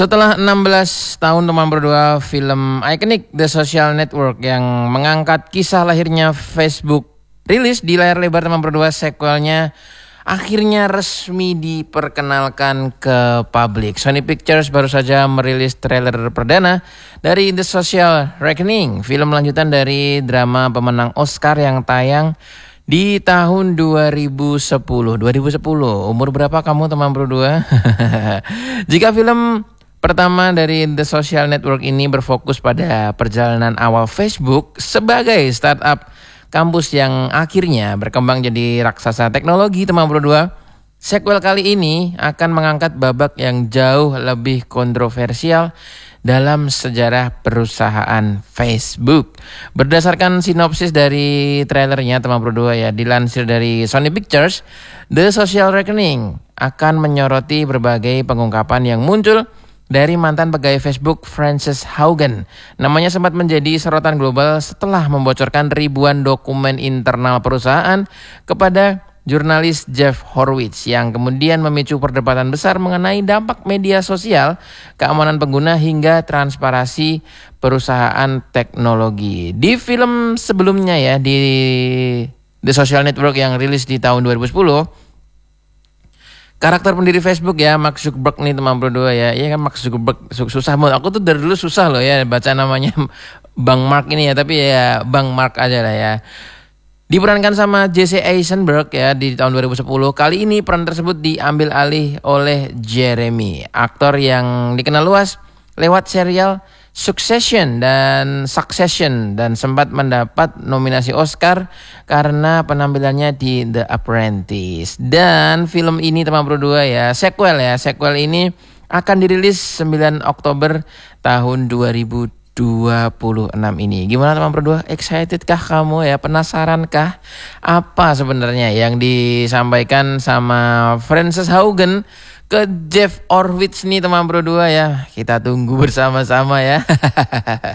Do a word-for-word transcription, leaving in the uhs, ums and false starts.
Setelah enam belas tahun teman berdua, film ikonik The Social Network yang mengangkat kisah lahirnya Facebook rilis di layar lebar teman berdua, sequelnya akhirnya resmi diperkenalkan ke publik. Sony Pictures baru saja merilis trailer perdana dari The Social Reckoning, film lanjutan dari drama pemenang Oscar yang tayang di tahun dua ribu sepuluh. dua ribu sepuluh, umur berapa kamu teman berdua? Jika film pertama dari The Social Network ini berfokus pada perjalanan awal Facebook sebagai startup kampus yang akhirnya berkembang jadi raksasa teknologi teman berdua, sequel kali ini akan mengangkat babak yang jauh lebih kontroversial dalam sejarah perusahaan Facebook. Berdasarkan sinopsis dari trailernya teman berdua ya, dilansir dari Sony Pictures, The Social Reckoning akan menyoroti berbagai pengungkapan yang muncul dari mantan pegawai Facebook Frances Haugen. Namanya sempat menjadi sorotan global setelah membocorkan ribuan dokumen internal perusahaan kepada jurnalis Jeff Horowitz yang kemudian memicu perdebatan besar mengenai dampak media sosial, keamanan pengguna hingga transparansi perusahaan teknologi. Di film sebelumnya ya, di The Social Network yang rilis di tahun dua ribu sepuluh, karakter pendiri Facebook ya, Mark Zuckerberg nih teman berdua ya. Iya kan, Mark Zuckerberg susah banget. Aku tuh dari dulu susah loh ya baca namanya Bang Mark ini ya, tapi ya Bang Mark aja lah ya. Diperankan sama Jesse Eisenberg ya di tahun dua ribu sepuluh. Kali ini peran tersebut diambil alih oleh Jeremy, aktor yang dikenal luas lewat serial Succession dan Succession dan sempat mendapat nominasi Oscar karena penampilannya di The Apprentice. Dan film ini teman berdua ya, sequel ya, sequel ini akan dirilis sembilan Oktober tahun dua ribu dua puluh enam ini. Gimana teman berdua? Excited kah kamu ya? Penasaran kah? Apa sebenarnya yang disampaikan sama Frances Haugen ke Jeff Horowitz nih teman berdua ya? Kita tunggu bersama-sama ya.